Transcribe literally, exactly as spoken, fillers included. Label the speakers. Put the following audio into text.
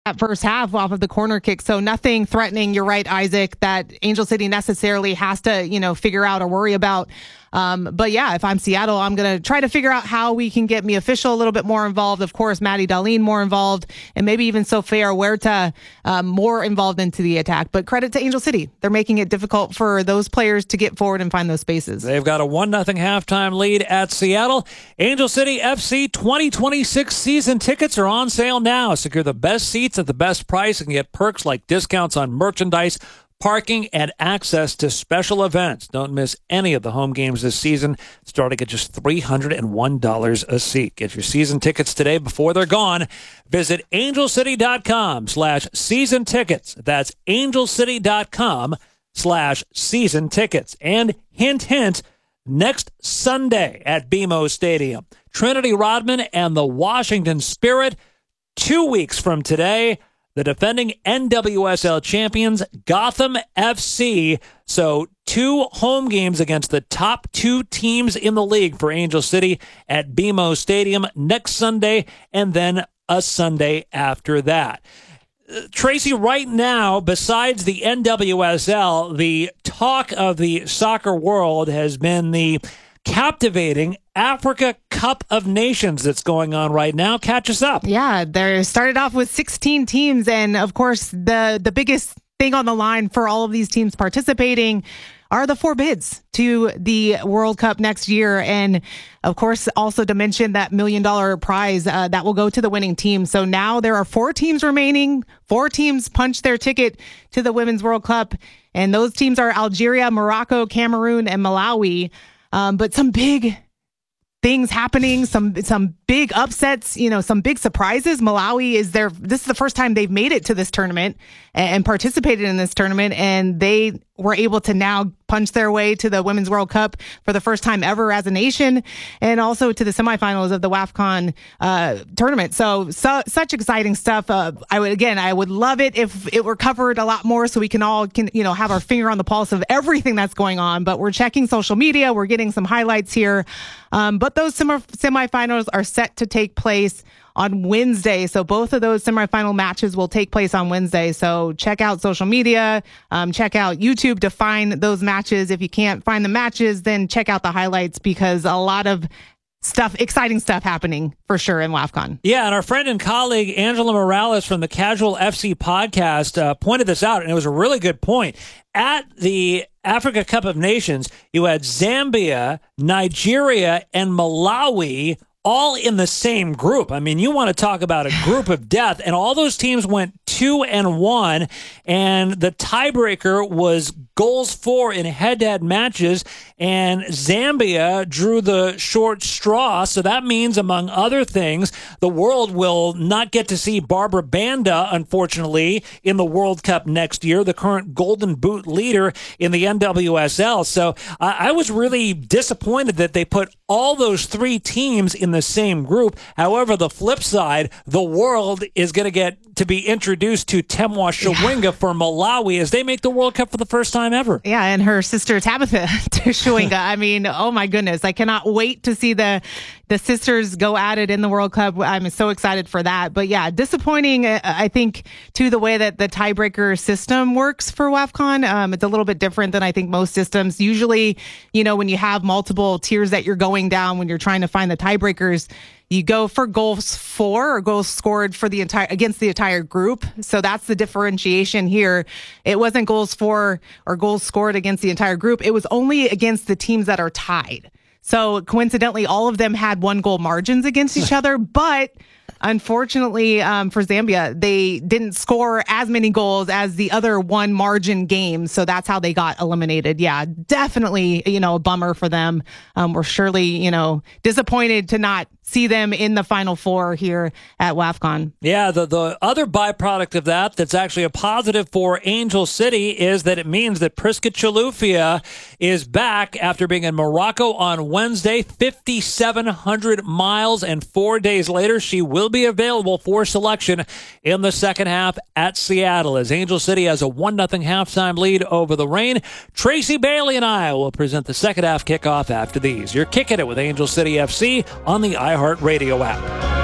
Speaker 1: that first half off of the corner kick. So nothing threatening. You're right, Isaac, that Angel City necessarily has to, you know, figure out or worry about. Um, but yeah, if I'm Seattle, I'm going to try to figure out how we can get Mia Official a little bit more involved. Of course, Maddie Darlene more involved, and maybe even Sofia Huerta um, more involved into the attack. But credit to Angel City. They're making it difficult for those players to get forward and find those spaces.
Speaker 2: They've got a one nothing halftime lead at Seattle. Angel City F C twenty twenty-six season tickets are on sale now. Secure the best seats at the best price and get perks like discounts on merchandise, parking, and access to special events. Don't miss any of the home games this season, starting at just three hundred one dollars a seat. Get your season tickets today before they're gone. Visit angelcity.com slash season tickets. That's angelcity.com slash season tickets. And hint, hint, next Sunday at B M O Stadium, Trinity Rodman and the Washington Spirit. Two weeks from today, the defending N W S L champions, Gotham F C. So two home games against the top two teams in the league for Angel City at B M O Stadium next Sunday, and then a Sunday after that. Uh, Tracy, right now, besides the N W S L, the talk of the soccer world has been the captivating Africa Cup of Nations that's going on right now. Catch us up.
Speaker 1: Yeah, they started off with sixteen teams, and of course, the the biggest thing on the line for all of these teams participating are the four bids to the World Cup next year. And of course, also to mention that million dollar prize uh, that will go to the winning team. So now there are four teams remaining. Four teams punched their ticket to the Women's World Cup. And those teams are Algeria, Morocco, Cameroon, and Malawi. Um, but some big things happening, some some big upsets, you know, some big surprises. Malawi is their, this is the first time they've made it to this tournament and participated in this tournament, and they were able to now punch their way to the Women's World Cup for the first time ever as a nation, and also to the semifinals of the WAFCON uh, tournament. So, so such exciting stuff. Uh, I would, again, I would love it if it were covered a lot more so we can all, can, you know, have our finger on the pulse of everything that's going on. But we're checking social media. We're getting some highlights here. Um, but those semi- semifinals are set to take place on Wednesday. So both of those semifinal matches will take place on Wednesday. So check out social media, um, check out YouTube to find those matches. If you can't find the matches, then check out the highlights, because a lot of stuff, exciting stuff happening for sure in WAFCON.
Speaker 2: Yeah, and our friend and colleague Angela Morales from the Casual F C podcast uh, pointed this out, and it was a really good point. At the Africa Cup of Nations, you had Zambia, Nigeria, and Malawi all in the same group. I mean, you want to talk about a group of death, and all those teams went two and one, and the tiebreaker was goals for in head-to-head matches, and Zambia drew the short straw. So that means, among other things, the world will not get to see Barbara Banda, unfortunately, in the World Cup next year, the current Golden Boot leader in the N W S L. So I, I was really disappointed that they put all those three teams in the same group. However, the flip side, the world is going to get to be introduced to Temwa Shawinga yeah. for Malawi as they make the World Cup for the first time ever.
Speaker 1: Yeah, and her sister Tabitha Shawinga. I mean, oh my goodness. I cannot wait to see the the sisters go at it in the World Cup. I'm so excited for that. But yeah, disappointing, I think, to the way that the tiebreaker system works for WAFCON. Um, it's a little bit different than I think most systems. Usually, you know, when you have multiple tiers that you're going down, when you're trying to find the tiebreakers, you go for goals for or goals scored for the entire against the entire group. So that's the differentiation here. It wasn't goals for or goals scored against the entire group. It was only against the teams that are tied. So coincidentally, all of them had one goal margins against each other, but unfortunately, um, for Zambia, they didn't score as many goals as the other one margin games. So that's how they got eliminated. Yeah, definitely, you know, a bummer for them. Um, we're surely, you know, disappointed to not see them in the Final Four here at WAFCON.
Speaker 2: Yeah, the, the other byproduct of that that's actually a positive for Angel City is that it means that Priska Chilufya is back after being in Morocco on Wednesday, fifty-seven hundred miles, and four days later she will be available for selection in the second half at Seattle as Angel City has a one nothing halftime lead over the Reign. Tracy Bailey and I will present the second half kickoff after these. You're kicking it with Angel City F C on the iHeartRadio app.